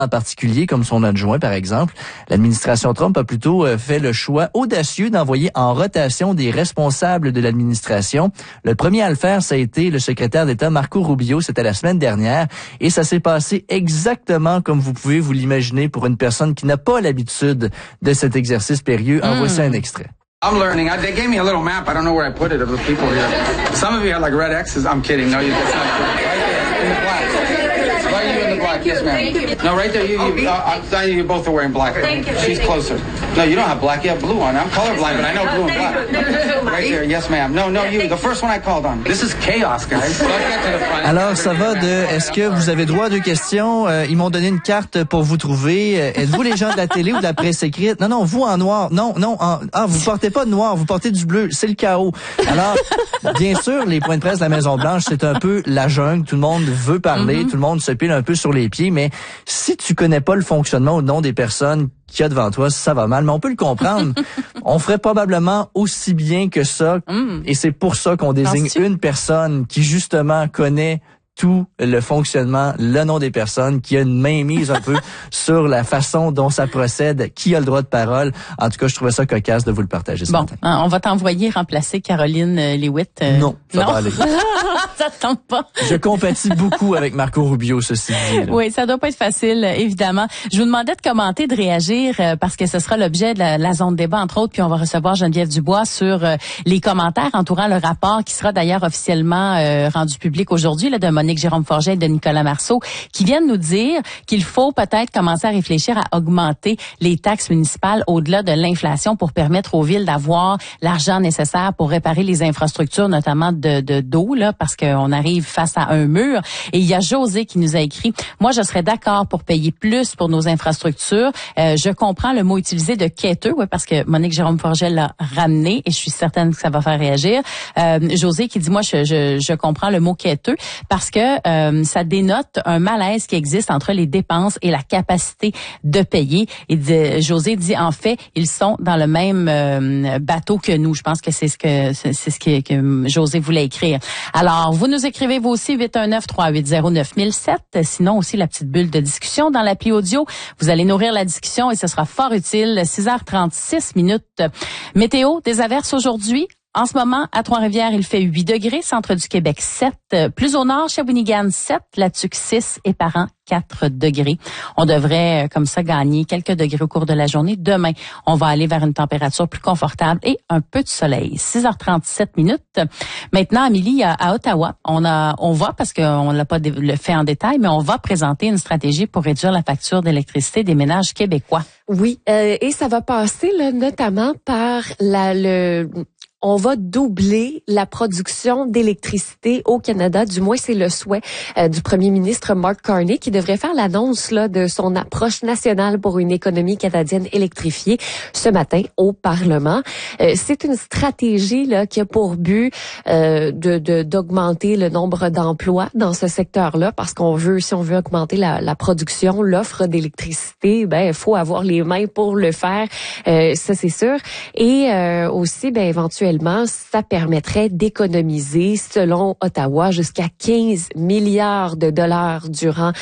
en particulier, comme son adjoint, par exemple. L'administration Trump a plutôt fait le choix audacieux d'envoyer en rotation des responsables de l'administration. Le premier à le faire, ça a été le secrétaire d'État Marco Rubio. C'était la semaine dernière. Et ça s'est passé exactement comme vous pouvez vous l'imaginer pour une personne qui n'a pas l'habitude de cet exercice périlleux. En voici un extrait. I'm learning. They gave me a little map. I don't know where I put it of the people here. Some of you have like red X's. I'm kidding. No, that's not true. Right there in the black. Right here in the black. Yes, ma'am. No, right there. You both are wearing black. She's closer. No, you don't have black. You have blue on. I'm colorblind, but I know blue and black. Right there. Yes, ma'am. No, you. The first one I called on. This is chaos, guys. Let's get to the front. Alors, ça va de est-ce que vous avez droit à 2 questions? Ils m'ont donné une carte pour vous trouver. Êtes-vous les gens de la télé ou de la presse écrite? Non, vous en noir. Non, vous portez pas de noir, vous portez du bleu. C'est le chaos. Alors, bien sûr, les points de presse de la Maison-Blanche, c'est un peu la jungle. Tout le monde veut parler, tout le monde se pile un peu sur les pieds, mais si tu connais pas le fonctionnement ou le nom des personnes qu'il y a devant toi, ça va mal, mais on peut le comprendre. On ferait probablement aussi bien que ça, et c'est pour ça qu'on désigne une personne qui, justement, connaît tout le fonctionnement, le nom des personnes, qui a une mainmise un peu sur la façon dont ça procède, qui a le droit de parole. En tout cas, je trouvais ça cocasse de vous le partager ce matin. On va t'envoyer remplacer Caroline Lewitt. Non, ça va aller. Ça te tente pas. Je compatis beaucoup avec Marco Rubio, ceci dit. Là. Oui, ça doit pas être facile, évidemment. Je vous demandais de commenter, de réagir, parce que ce sera l'objet de la zone débat, entre autres, puis on va recevoir Geneviève Dubois sur les commentaires entourant le rapport qui sera d'ailleurs officiellement rendu public aujourd'hui, là, de Monique Jérôme Forget et de Nicolas Marceau, qui viennent nous dire qu'il faut peut-être commencer à réfléchir à augmenter les taxes municipales au-delà de l'inflation pour permettre aux villes d'avoir l'argent nécessaire pour réparer les infrastructures, notamment d'eau, là, parce qu'on arrive face à un mur. Et il y a José qui nous a écrit: moi, je serais d'accord pour payer plus pour nos infrastructures. Je comprends le mot utilisé de quêteux, ouais, parce que Monique Jérôme Forget l'a ramené et je suis certaine que ça va faire réagir. José qui dit: moi, je comprends le mot quêteux parce que ça dénote un malaise qui existe entre les dépenses et la capacité de payer. Et José dit: en fait, ils sont dans le même bateau que nous. Je pense que c'est ce que José voulait écrire. Alors, vous nous écrivez vous aussi 819-380-9007. Sinon aussi la petite bulle de discussion dans l'appli audio. Vous allez nourrir la discussion et ce sera fort utile. 6h36 minutes. Météo, des averses aujourd'hui. En ce moment, à Trois-Rivières, il fait 8 degrés, centre du Québec 7, plus au nord, Shawinigan 7, Latuc 6 et Parent 4 degrés. On devrait comme ça gagner quelques degrés au cours de la journée. Demain, on va aller vers une température plus confortable et un peu de soleil. 6h37 minutes. Maintenant, Amélie, à Ottawa, on va, parce qu'on l'a pas le fait en détail, mais on va présenter une stratégie pour réduire la facture d'électricité des ménages québécois. Oui, et ça va passer là, notamment par on va doubler la production d'électricité au Canada. Du moins, c'est le souhait du premier ministre Mark Carney qui devrait faire l'annonce là de son approche nationale pour une économie canadienne électrifiée ce matin au Parlement. C'est une stratégie là qui a pour but d'augmenter le nombre d'emplois dans ce secteur-là, parce si on veut augmenter la production, l'offre d'électricité, il faut avoir les mains pour le faire. Ça, c'est sûr. Et aussi, éventuellement, ça permettrait d'économiser, selon Ottawa, jusqu'à 15 milliards de dollars durant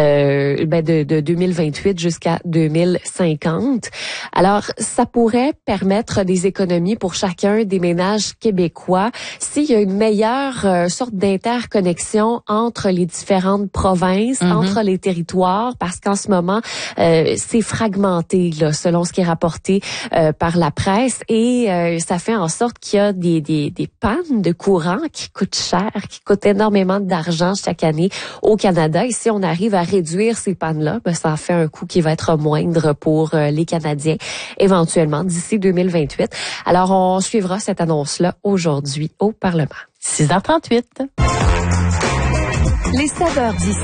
de 2028 jusqu'à 2050. Alors, ça pourrait permettre des économies pour chacun des ménages québécois s'il y a une meilleure sorte d'interconnexion entre les différentes provinces, entre les territoires, parce qu'en ce moment, c'est fragmenté là, selon ce qui est rapporté par la presse, et ça fait en sorte qu'il y a des pannes de courant qui coûtent cher, qui coûtent énormément d'argent chaque année au Canada. Et si on arrive à réduire ces pannes-là, ça fait un coût qui va être moindre pour les Canadiens, éventuellement, d'ici 2028. Alors, on suivra cette annonce-là aujourd'hui au Parlement. 6h38. Les saveurs d'ici.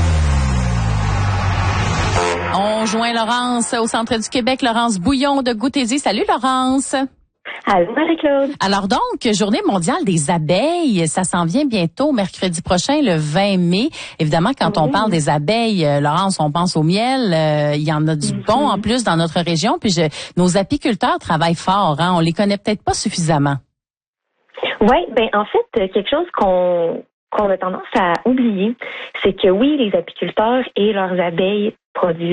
On joint Laurence au centre du Québec, Laurence Bouillon de Goûtez-y. Salut Laurence. Allô, Marie-Claude. Alors donc, Journée mondiale des abeilles, ça s'en vient bientôt, mercredi prochain, le 20 mai. Évidemment, quand on parle des abeilles, Laurence, on pense au miel. Il y en a du bon en plus dans notre région. Puis nos apiculteurs travaillent fort. On les connaît peut-être pas suffisamment. Oui, en fait, quelque chose qu'on a tendance à oublier, c'est que oui, les apiculteurs et leurs abeilles produit